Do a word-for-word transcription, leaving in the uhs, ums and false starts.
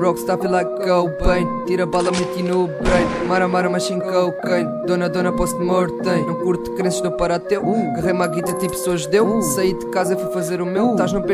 Rockstar feel like cocaine. Tira bala, meti no brain. Mara, mara, mas sem cocaine. Dona, dona, post-mortem. Não curto crenças, não para teu. Carrei uma guita tipo sou judeu. Saí de casa, fui fazer o meu. Tás no